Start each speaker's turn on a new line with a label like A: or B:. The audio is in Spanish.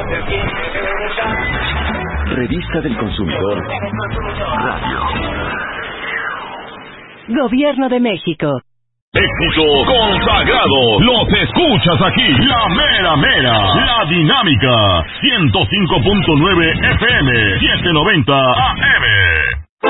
A: Revista del Consumidor Radio.
B: Gobierno de México.
C: Éxito consagrado, los escuchas aquí, la mera mera, la dinámica, 105.9 FM, 790 AM.